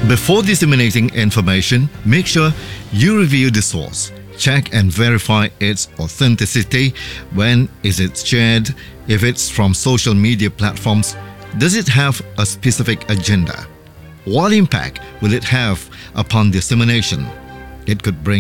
Before disseminating information, make sure you review the source. Check and verify its authenticity. When is it shared? If it's from social media platforms, does it have a specific agenda? What impact will it have upon dissemination? It could bring